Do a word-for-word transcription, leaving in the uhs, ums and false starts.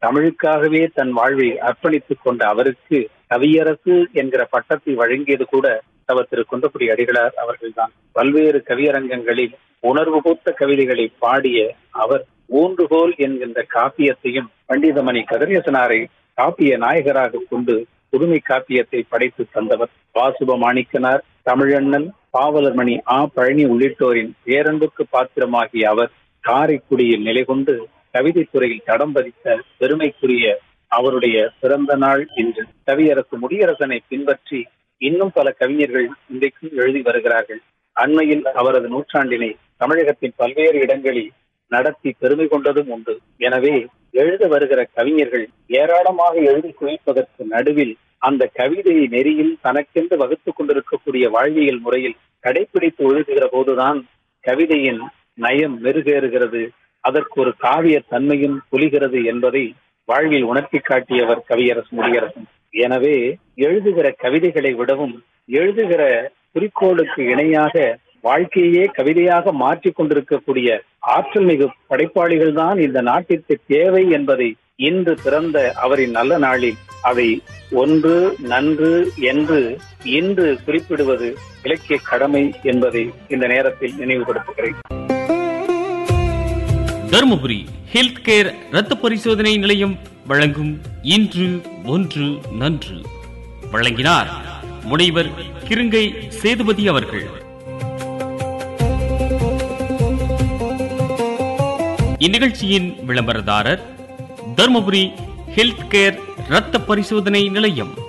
தமிழுக்காகவே தன் வாழ்வை அர்ப்பணித்துக் கொண்ட அவருக்கு கவியரசு என்கிற பட்டத்தை வழங்கியது கூட அவர் திரு குன்றக்குடி அடிகளார் அவர்கள்தான். பல்வேறு கவியரங்கங்களில் உணர்வு பூத்த கவிதைகளை பாடிய அவர் ஊன்றுகோல் என்கின்ற காப்பியத்தையும் பண்டிதமணி கதிரேசனாரை காப்பிய நாயகராக கொண்டு புதுமை காப்பியத்தை படைத்து தந்தவர். வாசுப மாணிக்கனார், தமிழண்ணன், பாவலர்மணி ஆ பழனி உள்ளிட்டோரின் பேரன்புக்கு பாத்திரமாகிய அவர் காரைக்குடியில் நிலை கொண்டு கவிதை துறையில் தடம் பதித்த பெருமைக்குரிய அவருடைய பிறந்த நாள் இன்று. கவியரசு முடியரசனை பின்பற்றி இன்னும் பல கவிஞர்கள் இன்றைக்கும் எழுதி வருகிறார்கள். அண்மையில் அவரது நூற்றாண்டினை தமிழகத்தின் பல்வேறு இடங்களில் நடத்தி பெருமை கொண்டதும் உண்டு. எனவே எழுத வருகிற கவிஞர்கள் ஏராளமாக எழுதி குவிப்பதற்கு நடுவில் அந்த கவிதை நெறியில் தனக்கென்று வகுத்துக் கொண்டிருக்கக்கூடிய வாழ்வியல் முறையில் கடைபிடித்து எழுதுகிற போதுதான் கவிதையின் நயம் மெருகேறுகிறது, அதற்கு ஒரு காவிய தன்மையும் புலிகிறது என்பதை வாழ்வில் உணர்த்தி காட்டியவர் கவியரசு முடியரசன். எனவே எழுதுகிற கவிதைகளை விடவும் எழுதுகிற குறிக்கோளுக்கு இணையாக வாழ்க்கையே கவிதையாக மாற்றிக் கொண்டிருக்கக்கூடிய ஆற்றல் மிகு படைப்பாளிகள் தான் இந்த நாட்டிற்கு தேவை என்பதை இன்று பிறந்த அவரின் நல்ல நாளில் அதை ஒன்று நன்று என்று இன்று குறிப்பிடுவது இலக்கிய கடமை என்பதை இந்த நேரத்தில் நினைவுபடுத்துகிறேன். தருமபுரி ஹெல்த் கேர் இரத்த பரிசோதனை நிலையம் வழங்கும் இன்று ஒன்று நன்று வழங்கினார் முனைவர் கிருங்கை சேதுபதி அவர்கள். இந்நிகழ்ச்சியின் விளம்பரதாரர் தருமபுரி ஹெல்த் கேர் இரத்த பரிசோதனை நிலையம்.